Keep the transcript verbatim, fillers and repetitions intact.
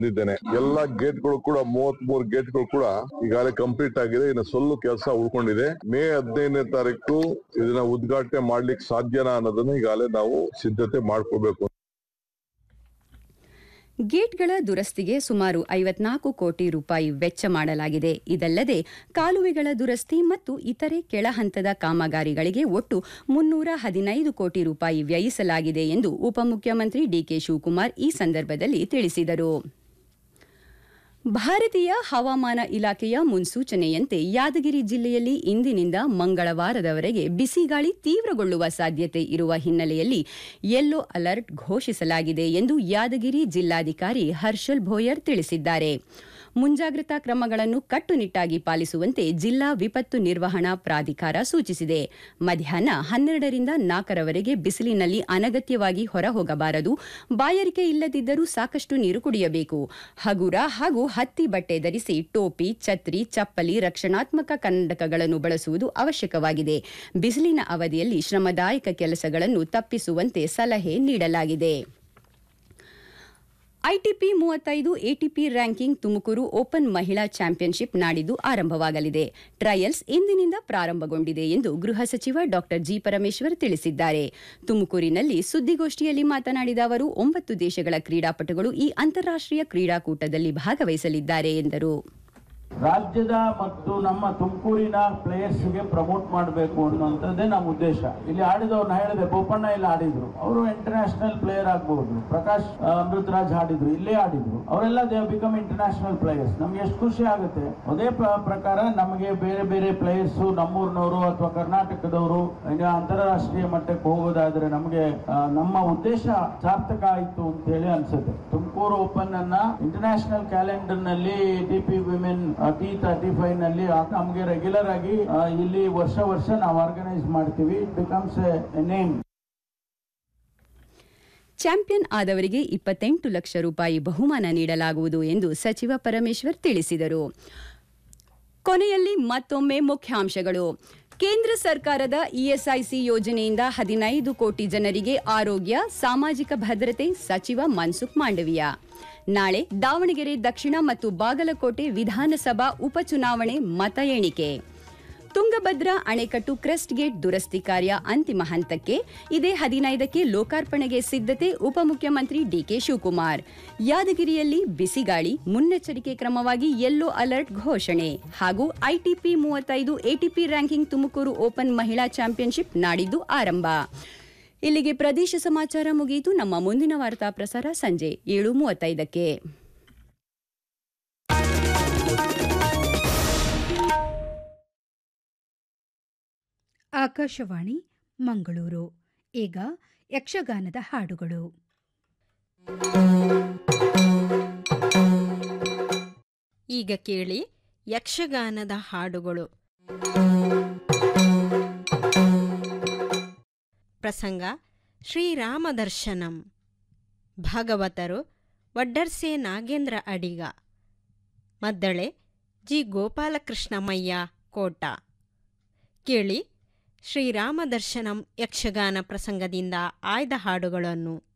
ಇದ್ದೇನೆ. ಎಲ್ಲಾ ಗೇಟ್ಗಳು ಕೂಡ ಮೂವತ್ತ್ ಮೂರು ಗೇಟ್ಗಳು ಕೂಡ ಈಗಾಗಲೇ ಕಂಪ್ಲೀಟ್ ಆಗಿದೆ. ಇನ್ನು ಸ್ವಲ್ಪ ಕೆಲಸ ಉಳ್ಕೊಂಡಿದೆ. ಮೇ ಹದಿನೈದನೇ ತಾರೀಕು ಇದನ್ನ ಉದ್ಘಾಟನೆ ಮಾಡ್ಲಿಕ್ಕೆ ಸಾಧ್ಯನಾ ಅನ್ನೋದನ್ನ ಈಗಾಗಲೇ ನಾವು ಸಿದ್ಧತೆ ಮಾಡ್ಕೋಬೇಕು. ಗೇಟ್ಗಳ ದುರಸ್ತಿಗೆ ಸುಮಾರು ಐವತ್ನಾಲ್ಕು ಕೋಟಿ ರೂಪಾಯಿ ವೆಚ್ಚ ಮಾಡಲಾಗಿದೆ. ಇದಲ್ಲದೆ ಕಾಲುವೆಗಳ ದುರಸ್ತಿ ಮತ್ತು ಇತರೆ ಕೆಳಹಂತದ ಕಾಮಗಾರಿಗಳಿಗೆ ಒಟ್ಟು ಮುನ್ನೂರ ಹದಿನೈದು ಕೋಟಿ ರೂಪಾಯಿ ವ್ಯಯಿಸಲಾಗಿದೆ ಎಂದು ಉಪಮುಖ್ಯಮಂತ್ರಿ ಡಿಕೆ ಶಿವಕುಮಾರ್ ಈ ಸಂದರ್ಭದಲ್ಲಿ ತಿಳಿಸಿದರು. ಭಾರತೀಯ ಹವಾಮಾನ ಇಲಾಖೆಯ ಮುನ್ಸೂಚನೆಯಂತೆ ಯಾದಗಿರಿ ಜಿಲ್ಲೆಯಲ್ಲಿ ಇಂದಿನಿಂದ ಮಂಗಳವಾರದವರೆಗೆ ಬಿಸಿಗಾಳಿ ತೀವ್ರಗೊಳ್ಳುವ ಸಾಧ್ಯತೆ ಇರುವ ಹಿನ್ನೆಲೆಯಲ್ಲಿ ಯೆಲ್ಲೋ ಅಲರ್ಟ್ ಘೋಷಿಸಲಾಗಿದೆ ಎಂದು ಯಾದಗಿರಿ ಜಿಲ್ಲಾಧಿಕಾರಿ ಹರ್ಷಲ್ ಭೋಯರ್ ತಿಳಿಸಿದ್ದಾರೆ. ಮುಂಜಾಗ್ರತಾ ಕ್ರಮಗಳನ್ನು ಕಟ್ಟುನಿಟ್ಟಾಗಿ ಪಾಲಿಸುವಂತೆ ಜಿಲ್ಲಾ ವಿಪತ್ತು ನಿರ್ವಹಣಾ ಪ್ರಾಧಿಕಾರ ಸೂಚಿಸಿದೆ. ಮಧ್ಯಾಹ್ನ ಹನ್ನೆರಡರಿಂದ ನಾಲ್ಕರವರೆಗೆ ಬಿಸಿಲಿನಲ್ಲಿ ಅನಗತ್ಯವಾಗಿ ಹೊರಹೋಗಬಾರದು. ಬಾಯಾರಿಕೆ ಇಲ್ಲದಿದ್ದರೂ ಸಾಕಷ್ಟು ನೀರು ಕುಡಿಯಬೇಕು. ಹಗುರ ಹಾಗೂ ಹತ್ತಿ ಬಟ್ಟೆ ಧರಿಸಿ ಟೋಪಿ, ಛತ್ರಿ, ಚಪ್ಪಲಿ, ರಕ್ಷಣಾತ್ಮಕ ಕನ್ನಡಕಗಳನ್ನು ಬಳಸುವುದು ಅವಶ್ಯಕವಾಗಿದೆ. ಬಿಸಿಲಿನ ಅವಧಿಯಲ್ಲಿ ಶ್ರಮದಾಯಕ ಕೆಲಸಗಳನ್ನು ತಪ್ಪಿಸುವಂತೆ ಸಲಹೆ ನೀಡಲಾಗಿದೆ. ಐಟಿಪಿ ಮೂವತ್ತೈದು ಎಟಿಪಿ ರ್ಯಾಂಕಿಂಗ್ ತುಮಕೂರು ಓಪನ್ ಮಹಿಳಾ ಚಾಂಪಿಯನ್ಶಿಪ್ ನಾಡಿದ್ದು ಆರಂಭವಾಗಲಿದೆ. ಟ್ರಯಲ್ಸ್ ಇಂದಿನಿಂದ ಪ್ರಾರಂಭಗೊಂಡಿದೆ ಎಂದು ಗೃಹ ಸಚಿವ ಡಾ ಜಿ ಪರಮೇಶ್ವರ್ ತಿಳಿಸಿದ್ದಾರೆ. ತುಮಕೂರಿನಲ್ಲಿ ಸುದ್ದಿಗೋಷ್ಠಿಯಲ್ಲಿ ಮಾತನಾಡಿದ ಅವರು, ಒಂಬತ್ತು ದೇಶಗಳ ಕ್ರೀಡಾಪಟುಗಳು ಈ ಅಂತಾರಾಷ್ಟ್ರೀಯ ಕ್ರೀಡಾಕೂಟದಲ್ಲಿ ಭಾಗವಹಿಸಲಿದ್ದಾರೆ ಎಂದರು. ರಾಜ್ಯದ ಮತ್ತು ನಮ್ಮ ತುಮಕೂರಿನ ಪ್ಲೇಯರ್ಸ್ ಗೆ ಪ್ರಮೋಟ್ ಮಾಡಬೇಕು ಅನ್ನುವಂಥದ್ದೇ ನಮ್ಮ ಉದ್ದೇಶ. ಇಲ್ಲಿ ಆಡಿದವ್ರು ನಾ ಹೇಳಿದೆ, ಬೋಪಣ್ಣ ಇಲ್ಲಿ ಆಡಿದ್ರು, ಅವರು ಇಂಟರ್ನ್ಯಾಷನಲ್ ಪ್ಲೇಯರ್ ಆಗಬಹುದು. ಪ್ರಕಾಶ್ ಅಮೃತರಾಜ್ ಆಡಿದ್ರು, ಇಲ್ಲೇ ಆಡಿದ್ರು, ಅವರೆಲ್ಲ ದೇ ಬಿಕಮ್ ಇಂಟರ್ನ್ಯಾಷನಲ್ ಪ್ಲೇಯರ್ಸ್. ನಮ್ಗೆ ಎಷ್ಟು ಖುಷಿ ಆಗುತ್ತೆ. ಅದೇ ಪ್ರಕಾರ ನಮಗೆ ಬೇರೆ ಬೇರೆ ಪ್ಲೇಯರ್ಸ್ ನಮ್ಮೂರಿನವರು ಅಥವಾ ಕರ್ನಾಟಕದವರು ಅಂತಾರಾಷ್ಟ್ರೀಯ ಮಟ್ಟಕ್ಕೆ ಹೋಗೋದಾದ್ರೆ ನಮಗೆ ನಮ್ಮ ಉದ್ದೇಶ ಸಾರ್ಥಕ ಆಯಿತು ಅಂತ ಹೇಳಿ ಅನ್ಸುತ್ತೆ. ತುಮಕೂರು ಓಪನ್ ಅನ್ನ ಇಂಟರ್ನ್ಯಾಷನಲ್ ಕ್ಯಾಲೆಂಡರ್ ನಲ್ಲಿ TP women T thirty five ನಲ್ಲಿ ನಮಗೆ ರೆಗ್ಯುಲರ್ ಆಗಿ ಇಲ್ಲಿ ವರ್ಷ ವರ್ಷ ನಾವು ಆರ್ಗನೈಸ್ ಮಾಡ್ತೀವಿ. It becomes A name. Champion ಆದವರಿಗೆ ಇಪ್ಪತ್ತೆಂಟು ಲಕ್ಷ ರೂಪಾಯಿ ಬಹುಮಾನ ನೀಡಲಾಗುವುದು ಎಂದು ಸಚಿವ ಪರಮೇಶ್ವರ್ ತಿಳಿಸಿದರು. ಕೊನೆಯಲ್ಲಿ ಮತ್ತೊಮ್ಮೆ ಮುಖ್ಯಾಂಶಗಳು. ಕೇಂದ್ರ ಸರ್ಕಾರದ ಇಎಸ್ಐಸಿ ಯೋಜನೆಯಿಂದ ಹದಿನೈದು ಕೋಟಿ ಜನರಿಗೆ ಆರೋಗ್ಯ, ಸಾಮಾಜಿಕ ಭದ್ರತೆ ಸಚಿವ ಮನ್ಸುಖ್ ಮಾಂಡವಿಯಾ. ನಾಳೆ ದಾವಣಗೆರೆ ದಕ್ಷಿಣ ಮತ್ತು ಬಾಗಲಕೋಟೆ ವಿಧಾನಸಭಾ ಉಪಚುನಾವಣೆ ಮತ ಎಣಿಕೆ. ತುಂಗಭದ್ರಾ ಅಣೆಕಟ್ಟು ಕ್ರೆಸ್ಟ್ ಗೇಟ್ ದುರಸ್ತಿ ಕಾರ್ಯ ಅಂತಿಮ ಹಂತಕ್ಕೆ. ಇದೇ ಹದಿನೈದಕ್ಕೆ ಲೋಕಾರ್ಪಣೆಗೆ ಸಿದ್ಧತೆ. ಉಪಮುಖ್ಯಮಂತ್ರಿ ಡಿಕೆ ಶಿವಕುಮಾರ್. ಯಾದಗಿರಿಯಲ್ಲಿ ಬಿಸಿಗಾಳಿ, ಮುನ್ನೆಚ್ಚರಿಕೆ ಕ್ರಮವಾಗಿ ಯೆಲ್ಲೋ ಅಲರ್ಟ್ ಘೋಷಣೆ. ಹಾಗೂ ಐಟಿಪಿ ಮೂವತ್ತೈದು ಎಟಿಪಿ ರ್ಯಾಂಕಿಂಗ್ ತುಮಕೂರು ಓಪನ್ ಮಹಿಳಾ ಚಾಂಪಿಯನ್ಶಿಪ್ ನಾಡಿದ್ದು ಆರಂಭ. ಇಲ್ಲಿಗೆ ಪ್ರದೇಶ ಸಮಾಚಾರ ಮುಗಿಯಿತು. ನಮ್ಮ ಮುಂದಿನ ವಾರ್ತಾ ಪ್ರಸಾರ ಸಂಜೆ ಏಳು ಮೂವತ್ತೈದಕ್ಕೆ. ಆಕಾಶವಾಣಿ ಮಂಗಳೂರು. ಈಗ ಯಕ್ಷಗಾನದ ಹಾಡುಗಳು. ಈಗ ಕೇಳಿ ಯಕ್ಷಗಾನದ ಹಾಡುಗಳು. ಪ್ರಸಂಗ ಶ್ರೀರಾಮದರ್ಶನಂ. ಭಾಗವತರು ವಡ್ಡರ್ಸೆ ನಾಗೇಂದ್ರ ಅಡಿಗ. ಮದ್ದಳೆ ಜಿ ಗೋಪಾಲಕೃಷ್ಣಮಯ್ಯ ಕೋಟ. ಕೇಳಿ ಶ್ರೀರಾಮದರ್ಶನಂ ಯಕ್ಷಗಾನ ಪ್ರಸಂಗದಿಂದ ಆಯ್ದ ಹಾಡುಗಳನ್ನು.